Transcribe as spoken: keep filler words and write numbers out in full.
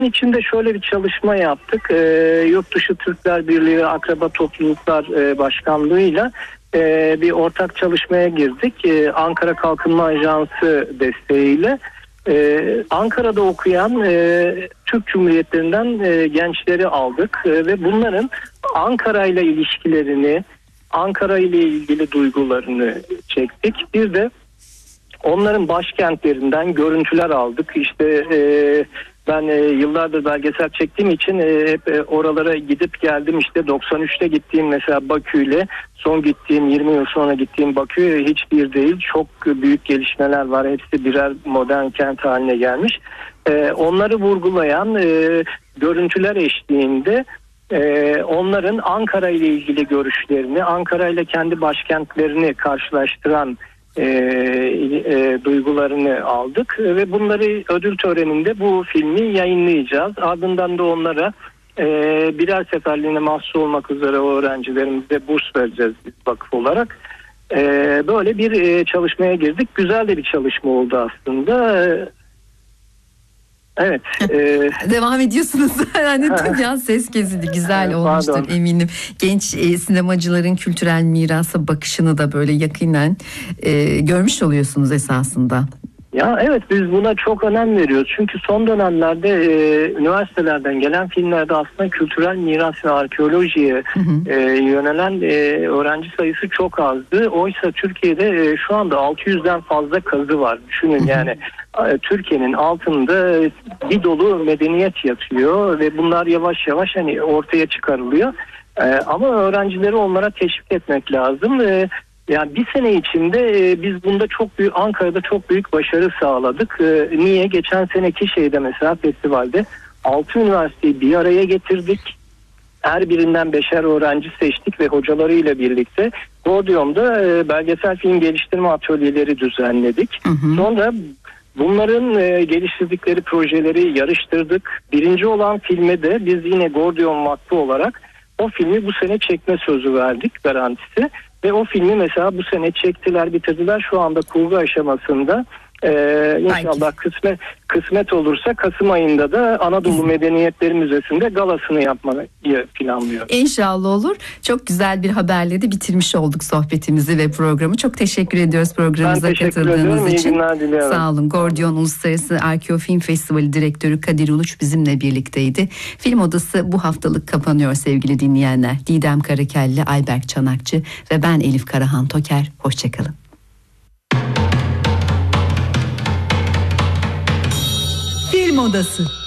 içinde şöyle bir çalışma yaptık. Ee, Yurt Dışı Türkler Birliği ve Akraba Topluluklar e, Başkanlığı'yla e, bir ortak çalışmaya girdik. E, Ankara Kalkınma Ajansı desteğiyle. Ee, Ankara'da okuyan e, Türk Cumhuriyetlerinden e, gençleri aldık e, ve bunların Ankara ile ilişkilerini, Ankara ile ilgili duygularını çektik. Bir de onların başkentlerinden görüntüler aldık. İşte e, ben e, yıllardır belgesel çektiğim için e, hep e, oralara gidip geldim. İşte doksan üçte gittiğim mesela Bakü ile son gittiğim yirmi yıl sonra gittiğim Bakü hiçbir değil. Çok büyük gelişmeler var. Hepsi birer modern kent haline gelmiş. E, onları vurgulayan e, görüntüler eşliğinde e, onların Ankara ile ilgili görüşlerini, Ankara ile kendi başkentlerini karşılaştıran E, e, duygularını aldık ve bunları ödül töreninde bu filmi yayınlayacağız. Ardından da onlara e, birer seferliğine mahsus olmak üzere o öğrencilerimize burs vereceğiz biz vakıf olarak. E, böyle bir e, çalışmaya girdik. Güzel de bir çalışma oldu aslında. E, Evet. E, Devam ediyorsunuz. Yani dünya ses kesildi. Güzel olmuştur Pardon. eminim. Genç e, sinemacıların kültürel mirasa bakışını da böyle yakinen e, görmüş oluyorsunuz esasında. Ya evet, biz buna çok önem veriyoruz. Çünkü son dönemlerde e, üniversitelerden gelen filmlerde aslında kültürel miras ve arkeolojiye hı hı. E, yönelen e, öğrenci sayısı çok azdı. Oysa Türkiye'de e, şu anda altı yüzden fazla kazı var. Düşünün hı hı. yani e, Türkiye'nin altında bir dolu medeniyet yatıyor ve bunlar yavaş yavaş hani ortaya çıkarılıyor. E, ama öğrencileri onlara teşvik etmek lazım. E, Yani bir sene içinde e, biz bunda çok büyük, Ankara'da çok büyük başarı sağladık. E, niye? Geçen seneki şeyde mesela festivalde altı üniversiteyi bir araya getirdik. Her birinden beşer öğrenci seçtik ve hocalarıyla birlikte Godyon'da e, belgesel film geliştirme atölyeleri düzenledik. Hı hı. Sonra bunların e, geliştirdikleri projeleri yarıştırdık. Birinci olan filme de biz yine Gordiyon Vakfı olarak o filmi bu sene çekme sözü verdik, garantisi. Ve o filmi mesela bu sene çektiler, bitirdiler. Şu anda kurgu aşamasında. Ee, inşallah kısmet kısmet olursa Kasım ayında da Anadolu Medeniyetleri Müzesi'nde galasını yapmayı planlıyor. İnşallah olur. Çok güzel bir haberle de bitirmiş olduk sohbetimizi ve programı. Çok teşekkür ediyoruz programımıza katıldığınız için. Sağ olun. Gordiyon Uluslararası Arkeofilm Festivali Direktörü Kadir Uluç bizimle birlikteydi. Film Odası bu haftalık kapanıyor sevgili dinleyenler. Didem Karakelli, Ayberk Çanakçı ve ben Elif Karahan Toker. Hoşçakalın. Film Odası.